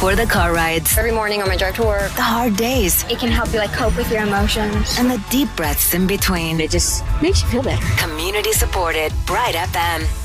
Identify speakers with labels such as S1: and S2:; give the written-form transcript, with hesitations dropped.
S1: for the car rides,
S2: Every morning on my drive to work,
S1: the hard days,
S2: it can help you cope with your emotions.
S1: and the deep breaths in between.
S3: It just makes you feel better.
S1: Community supported Bright FM.